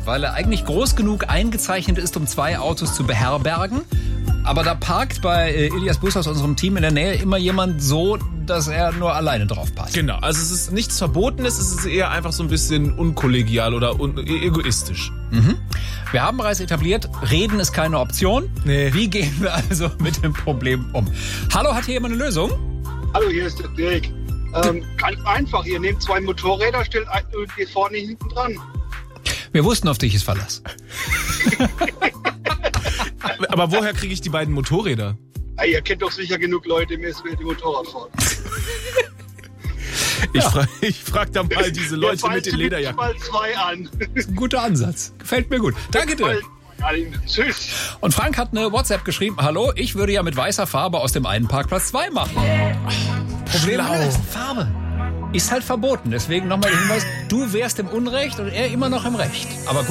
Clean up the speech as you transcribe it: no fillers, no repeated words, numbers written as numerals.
weil er eigentlich groß genug eingezeichnet ist, um 2 Autos zu beherbergen. Aber da parkt bei Ilias Bus aus unserem Team in der Nähe immer jemand so, dass er nur alleine drauf passt. Genau, also es ist nichts Verbotenes, es ist eher einfach so ein bisschen unkollegial oder egoistisch. Mhm. Wir haben bereits etabliert, reden ist keine Option. Nee. Wie gehen wir also mit dem Problem um? Hallo, hat hier jemand eine Lösung? Hallo, hier ist der Dirk. Ganz einfach, ihr nehmt 2 Motorräder, stellt ein und geht vorne hinten dran. Wir wussten, auf dich ist Verlass. Aber woher kriege ich die beiden Motorräder? Ja, ihr kennt doch sicher genug Leute im SWR, die Motorrad fahren. Ich frag da mal diese Leute mit den Lederjacken. Mal 2 an. Das ist ein guter Ansatz. Gefällt mir gut. Danke dir. Tschüss. Und Frank hat eine WhatsApp geschrieben. Hallo, ich würde ja mit weißer Farbe aus dem einen Parkplatz 2 machen. Problem ist, Farbe ist halt verboten. Deswegen nochmal der Hinweis, du wärst im Unrecht und er immer noch im Recht. Aber gut.